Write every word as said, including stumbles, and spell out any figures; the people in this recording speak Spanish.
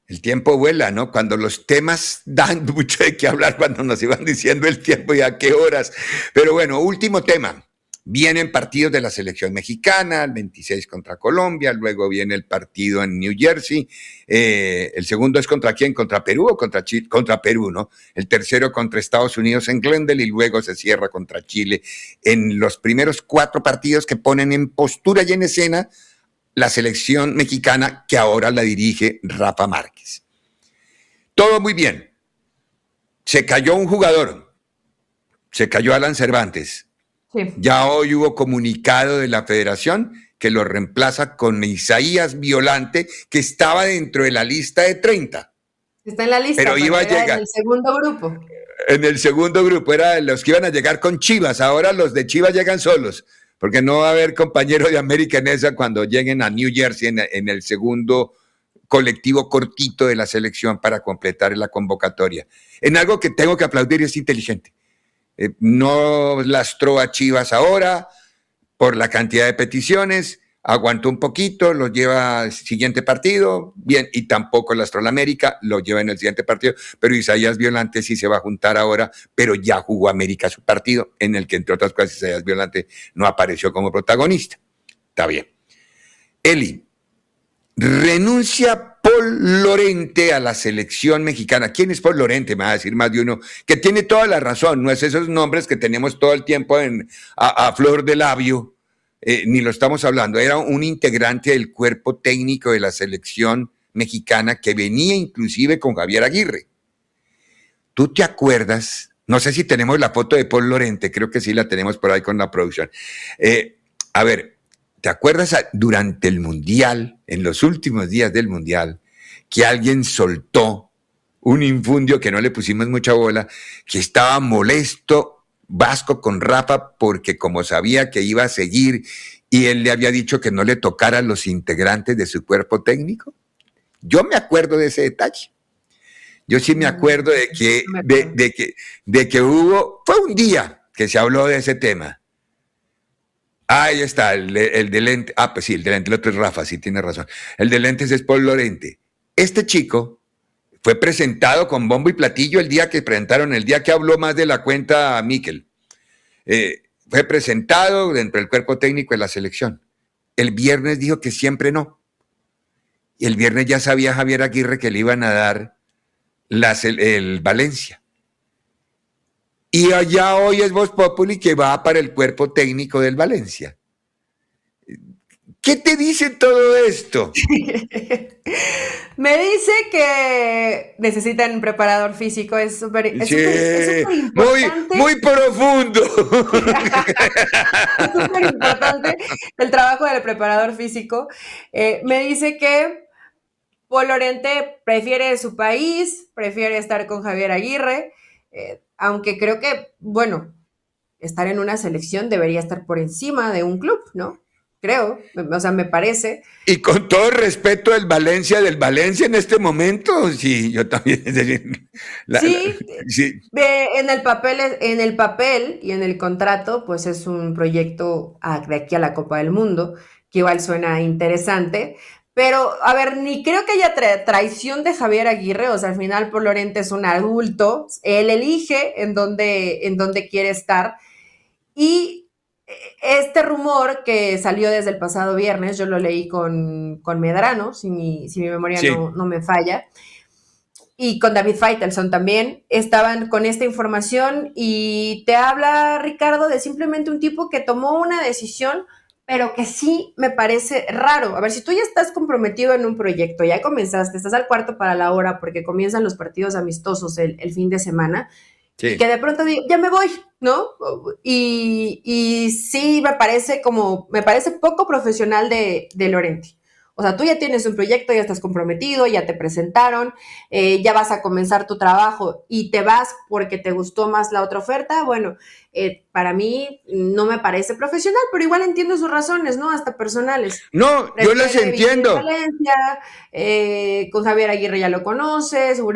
El tiempo vuela, ¿no? Cuando los temas dan mucho de qué hablar, cuando nos iban diciendo el tiempo y a qué horas. Pero bueno, último tema. Vienen partidos de la selección mexicana, el veintiséis contra Colombia, luego viene el partido en New Jersey, eh, el segundo es contra quién, contra Perú o contra Chile, contra Perú, ¿no? El tercero contra Estados Unidos en Glendale y luego se cierra contra Chile en los primeros cuatro partidos que ponen en postura y en escena la selección mexicana que ahora la dirige Rafa Márquez. Todo muy bien. Se cayó un jugador, se cayó Alan Cervantes. Sí. Ya hoy hubo comunicado de la federación que lo reemplaza con Isaías Violante, que estaba dentro de la lista de treinta. Está en la lista, pero iba a llegar en el segundo grupo. En el segundo grupo, era de los que iban a llegar con Chivas. Ahora los de Chivas llegan solos, porque no va a haber compañero de América en esa cuando lleguen a New Jersey en, en el segundo colectivo cortito de la selección para completar la convocatoria. En algo que tengo que aplaudir, es inteligente. Eh, no lastró a Chivas ahora por la cantidad de peticiones, aguantó un poquito, lo lleva al siguiente partido, bien, y tampoco lastró a la América, lo lleva en el siguiente partido, pero Isaías Violante sí se va a juntar ahora, pero ya jugó América su partido, en el que entre otras cosas Isaías Violante no apareció como protagonista. Está bien. Eli, renuncia Paul Lorente a la selección mexicana. ¿Quién es Paul Lorente? Me va a decir más de uno, que tiene toda la razón, no es esos nombres que tenemos todo el tiempo en, a, a flor de labio, eh, ni lo estamos hablando, era un integrante del cuerpo técnico de la selección mexicana que venía inclusive con Javier Aguirre. ¿Tú te acuerdas? No sé si tenemos la foto de Paul Lorente, creo que sí la tenemos por ahí con la producción. Eh, a ver, ¿te acuerdas durante el Mundial, en los últimos días del Mundial, que alguien soltó un infundio que no le pusimos mucha bola, que estaba molesto Vasco con Rafa porque como sabía que iba a seguir y él le había dicho que no le tocara a los integrantes de su cuerpo técnico? Yo me acuerdo de ese detalle. Yo sí me acuerdo de que, de, de que, de que hubo, fue un día que se habló de ese tema. Ahí está, el, el de lente. Ah, pues sí, el de lente, el otro es Rafa, sí, tiene razón. El de lentes es Paul Lorente. Este chico fue presentado con bombo y platillo el día que presentaron, el día que habló más de la cuenta Miquel. Eh, fue presentado dentro del cuerpo técnico de la selección. El viernes dijo que siempre no. Y el viernes ya sabía Javier Aguirre que le iban a dar las, el, el Valencia. Y allá hoy es Voz Populi que va para el cuerpo técnico del Valencia. ¿Qué te dice todo esto? Me dice que necesitan un preparador físico, es súper es sí, importante. Muy, muy profundo. Es súper importante el trabajo del preparador físico. Eh, me dice que Paul Lorente prefiere su país, prefiere estar con Javier Aguirre, eh, aunque creo que, bueno, estar en una selección debería estar por encima de un club, ¿no? Creo, o sea, me parece. Y con todo respeto del Valencia, del Valencia en este momento, sí, yo también. La, sí, la, sí. De, en el papel, en el papel y en el contrato, pues es un proyecto de aquí a la Copa del Mundo, que igual suena interesante. Pero, a ver, ni creo que haya tra traición de Javier Aguirre, o sea, al final Paul Lorente es un adulto, él elige en dónde, en dónde quiere estar. Y este rumor que salió desde el pasado viernes, yo lo leí con, con Medrano, si mi, si mi memoria sí. no, no me falla, y con David Faitelson también, estaban con esta información y te habla, Ricardo, de simplemente un tipo que tomó una decisión, pero que sí me parece raro. A ver, si tú ya estás comprometido en un proyecto, ya comenzaste, estás al cuarto para la hora porque comienzan los partidos amistosos el, el fin de semana, sí. Y que de pronto digo, ya me voy, ¿no? Y, y sí me parece como, me parece poco profesional de, de Lorente. O sea, tú ya tienes un proyecto, ya estás comprometido, ya te presentaron, eh, ya vas a comenzar tu trabajo y te vas porque te gustó más la otra oferta. Bueno, eh, para mí no me parece profesional, pero igual entiendo sus razones, ¿no? Hasta personales. No, yo las entiendo. Valencia, eh, con Javier Aguirre ya lo conoces,